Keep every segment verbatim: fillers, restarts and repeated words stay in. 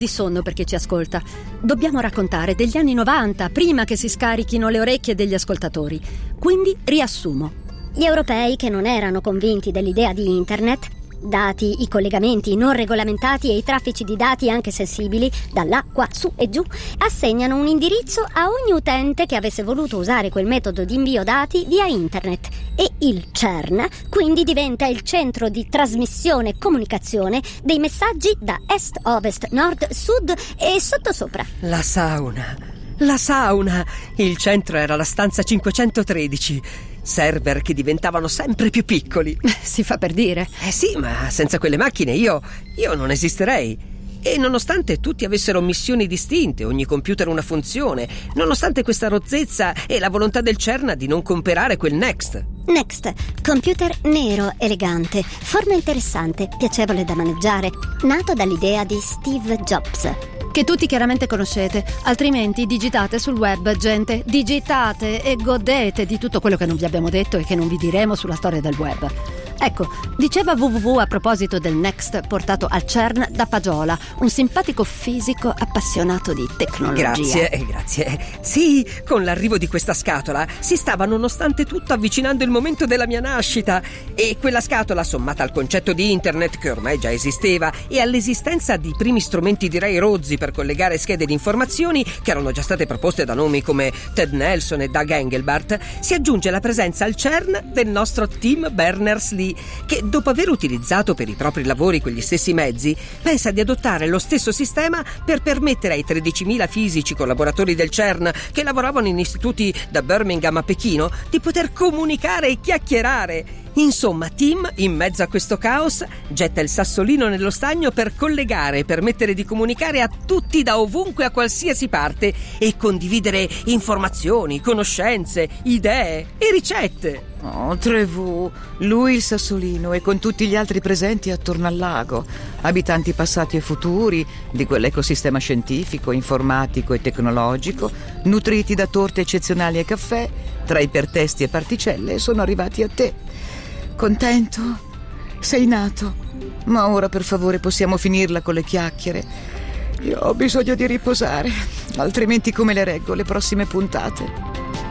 di sonno per chi ci ascolta. Dobbiamo raccontare degli anni novanta, prima che si scarichino le orecchie degli ascoltatori. Quindi riassumo. Gli europei, che non erano convinti dell'idea di internet, dati i collegamenti non regolamentati e i traffici di dati anche sensibili, da là, qua, su e giù, assegnano un indirizzo a ogni utente che avesse voluto usare quel metodo di invio dati via internet. E il CERN quindi diventa il centro di trasmissione e comunicazione dei messaggi da est, ovest, nord, sud e sottosopra. La sauna, la sauna! Il centro era la stanza cinquecentotredici. Server che diventavano sempre più piccoli. Si fa per dire. Eh sì, ma senza quelle macchine io, io non esisterei. E nonostante tutti avessero missioni distinte, ogni computer una funzione, nonostante questa rozzezza e la volontà del CERN di non comprare quel Next. Next, computer nero, elegante, forma interessante, piacevole da maneggiare, nato dall'idea di Steve Jobs. Che tutti chiaramente conoscete, altrimenti digitate sul web, gente, digitate e godete di tutto quello che non vi abbiamo detto e che non vi diremo sulla storia del web. Ecco, diceva W W W a proposito del Next portato al CERN da Pagiola, un simpatico fisico appassionato di tecnologia. Grazie, grazie. Sì, con l'arrivo di questa scatola si stava nonostante tutto avvicinando il momento della mia nascita. E quella scatola, sommata al concetto di internet che ormai già esisteva e all'esistenza di primi strumenti direi rozzi per collegare schede di informazioni che erano già state proposte da nomi come Ted Nelson e Doug Engelbart, si aggiunge la presenza al CERN del nostro Tim Berners-Lee, che dopo aver utilizzato per i propri lavori quegli stessi mezzi pensa di adottare lo stesso sistema per permettere ai tredicimila fisici collaboratori del CERN che lavoravano in istituti da Birmingham a Pechino di poter comunicare e chiacchierare. Insomma, Tim, in mezzo a questo caos, getta il sassolino nello stagno per collegare e permettere di comunicare a tutti da ovunque a qualsiasi parte e condividere informazioni, conoscenze, idee e ricette. Oh, Trevu, lui il sassolino e con tutti gli altri presenti attorno al lago, abitanti passati e futuri di quell'ecosistema scientifico, informatico e tecnologico, nutriti da torte eccezionali e caffè, tra ipertesti e particelle, sono arrivati a te. Contento? Sei nato. Ma ora per favore possiamo finirla con le chiacchiere. Io ho bisogno di riposare, altrimenti come le reggo le prossime puntate?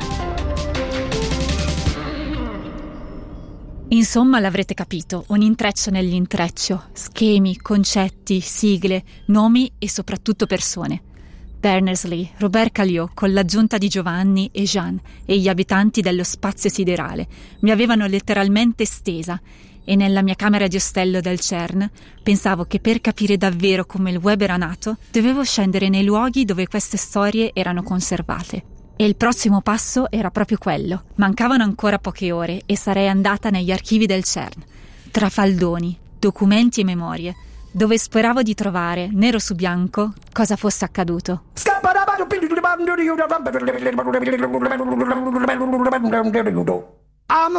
Insomma, l'avrete capito, un intreccio nell'intreccio, schemi, concetti, sigle, nomi e soprattutto persone. Berners-Lee, Robert Cailliau, con l'aggiunta di Giovanni e Jean e gli abitanti dello spazio siderale, mi avevano letteralmente stesa e nella mia camera di ostello del CERN pensavo che per capire davvero come il web era nato dovevo scendere nei luoghi dove queste storie erano conservate. E il prossimo passo era proprio quello. Mancavano ancora poche ore e sarei andata negli archivi del CERN, tra faldoni, documenti e memorie, dove speravo di trovare, nero su bianco, cosa fosse accaduto. I'm